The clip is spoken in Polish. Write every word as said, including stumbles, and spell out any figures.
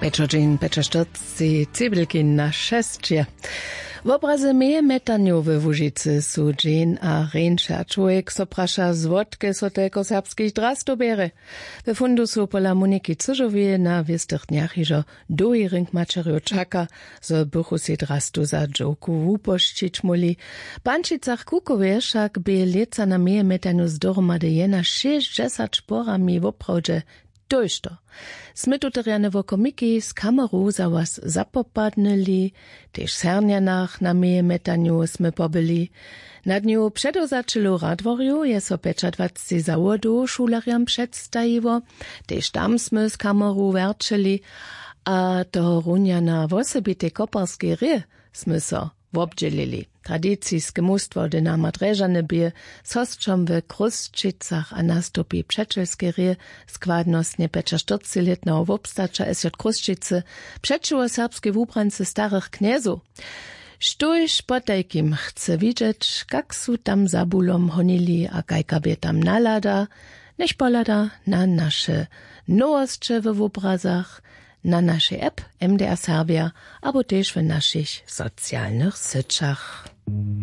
Pečočin, pečaštotci, cibelkin na šestje. W obraze meje metaniowe w Łužicy su dżin a rejnša człowiek so prasza zwodke so teko serbskich drasto bere. We fundu su pola Moniki Cyżowie na wiestych dniach iżo doiring maczerio czaka, so bychu si drastu za dżoku wupościć muli. Pančicach kukowie szak by leca na meje metaniu zdoromady jena sześćdziesiąt sporami w oprawdzie durch to. Sme tuteriane wo komiki z kameru za was zapopadnili, tež sernjanach na meje metaniu sme pobyli. Na dniu předozačelu radworju je so pečadvaci zawodu šularjam předstajivo, tež tam sme z kameru verčeli, a toho runjana vosebite koparski rie sme so wobdźelili. Tradycijskie mustwo dynama dreżane bie, z hostrzom w Kruszczycach a nastopie przeczelskie rie, składnostnie pecza sztorcyletnego wobstacza es jod Kruszczycy, przeczuło serbskie wubrańce starych kniezu. Sztuj potajkim chce widzieć, jak su tam za bulom honili, a kajka bie tam nalada, niech polada na nasze nowostcze w obrazach, na naszej app M D R Serbia, abo też w naszych socjalnych syczach.